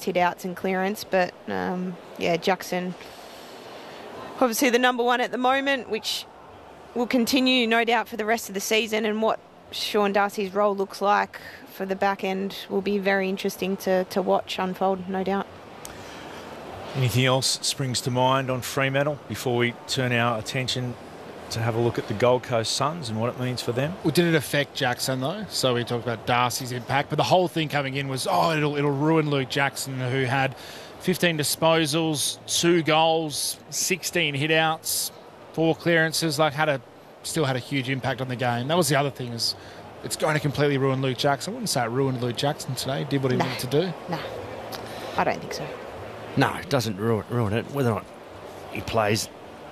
hit outs and clearance. But, yeah, Jackson, obviously the number one at the moment, which will continue, no doubt, for the rest of the season. And what Sean Darcy's role looks like for the back end will be very interesting to watch unfold, no doubt. Anything else springs to mind on Fremantle before we turn our attention to have a look at the Gold Coast Suns and what it means for them? Well, did it affect Jackson, though? So we talked about Darcy's impact, but the whole thing coming in was, it'll ruin Luke Jackson, who had 15 disposals, 2 goals, 16 hit-outs, 4 clearances, still had a huge impact on the game. That was the other thing, is it's going to completely ruin Luke Jackson. I wouldn't say it ruined Luke Jackson today. He did what he needed to do. No, I don't think so. No, it doesn't ruin it. Whether or not he plays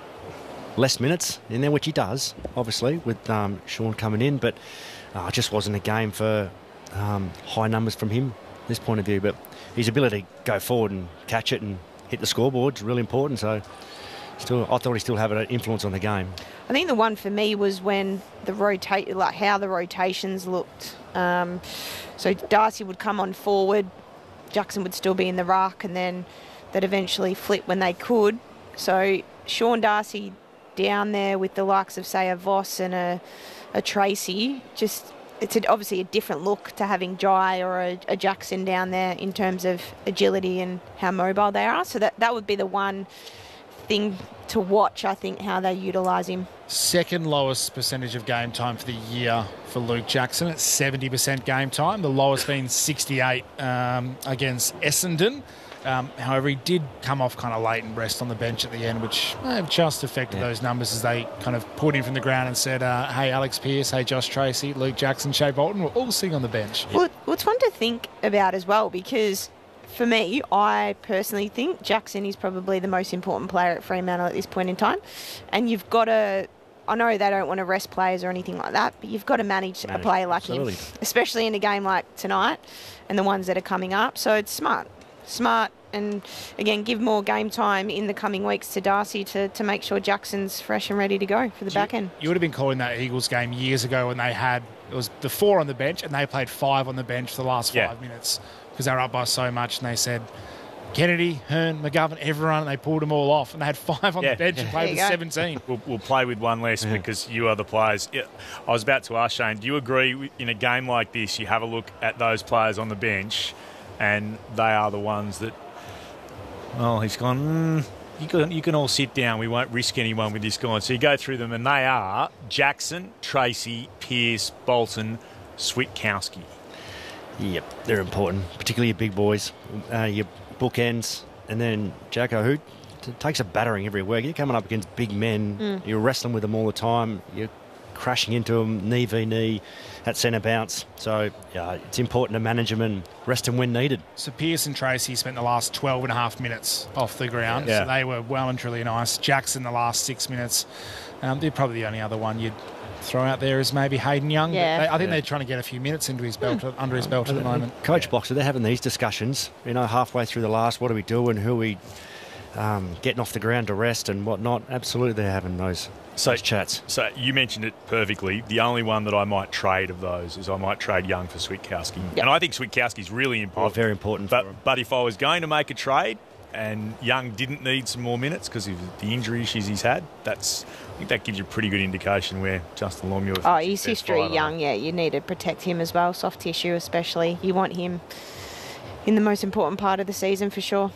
less minutes in there, which he does, obviously, with Sean coming in, but it just wasn't a game for high numbers from him, this point of view. But his ability to go forward and catch it and hit the scoreboard is really important. So I thought he still had an influence on the game. I think the one for me was when how the rotations looked. So Darcy would come on forward, Jackson would still be in the ruck, and then they'd eventually flip when they could. So Sean Darcy down there with the likes of, say, a Voss and a Tracy, it's obviously a different look to having Jai or a Jackson down there in terms of agility and how mobile they are. So that would be the one thing to watch, I think, how they utilise him. Second lowest percentage of game time for the year for Luke Jackson at 70% game time. The lowest being 68 against Essendon. However, he did come off kind of late and rest on the bench at the end, which just affected those numbers as they kind of pulled him from the ground and said, hey, Alex Pearce, hey, Josh Tracy, Luke Jackson, Shea Bolton, we're all sitting on the bench. Well, it's one to think about as well, because for me, I personally think Jackson is probably the most important player at Fremantle at this point in time. And you've got to, I know they don't want to rest players or anything like that, but you've got to manage a player like him, especially in a game like tonight and the ones that are coming up. So it's smart, and again, give more game time in the coming weeks to Darcy to make sure Jackson's fresh and ready to go for the back end. You would have been calling that Eagles game years ago when it was the 4 on the bench and they played 5 on the bench for the last 5 minutes because they were up by so much, and they said Kennedy, Hearn, McGovern, everyone, and they pulled them all off, and they had 5 on the bench and played with 17. We'll play with one less because you are the players. I was about to ask Shane, do you agree in a game like this you have a look at those players on the bench and they are the ones that, he's gone, you can all sit down, we won't risk anyone with this guy. So you go through them and they are Jackson, Tracy, Pearce, Bolton, Switkowski. Yep, they're important, particularly your big boys, your bookends, and then Jacko, who takes a battering every week. You're coming up against big men, you're wrestling with them all the time, you're crashing into them knee v knee at centre bounce. So it's important to manage them and rest them when needed. So Pearce and Tracy spent the last 12 and a half minutes off the ground, so they were well and truly nice. Jackson the last 6 minutes. They're probably the only other one you'd throw out there is maybe Hayden Young. I think they're trying to get a few minutes into his belt, under his belt at the moment. Coach Boxer, they're having these discussions, halfway through the last, what do we do and who are we getting off the ground to rest and whatnot. Absolutely, they're having those chats. So you mentioned it perfectly. The only one that I might trade of those is I might trade Young for Switkowski. And I think Switkowski's really important. Very important for him. But if I was going to make a trade and Young didn't need some more minutes because of the injury issues he's had, I think that gives you a pretty good indication where Justin Longmuir... his history, Young, you need to protect him as well, soft tissue especially. You want him in the most important part of the season for sure.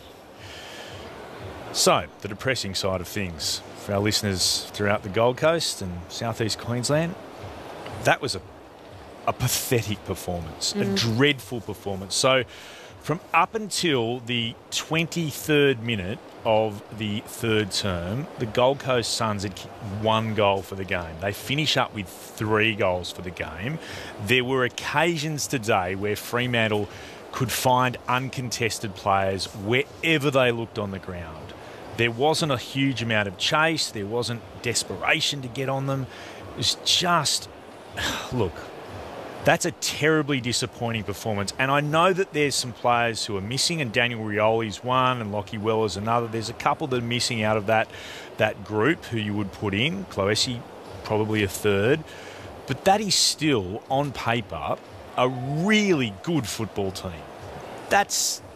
So, the depressing side of things for our listeners throughout the Gold Coast and southeast Queensland, that was a pathetic performance, a dreadful performance. So, from up until the 23rd minute of the third term, the Gold Coast Suns had kicked 1 goal for the game. They finish up with 3 goals for the game. There were occasions today where Fremantle could find uncontested players wherever they looked on the ground. There wasn't a huge amount of chase. There wasn't desperation to get on them. It was just, look, that's a terribly disappointing performance. And I know that there's some players who are missing, and Daniel Rioli's one and Lockie Weller's another. There's a couple that are missing out of that group who you would put in. Cloesi, probably a third. But that is still, on paper, a really good football team. That's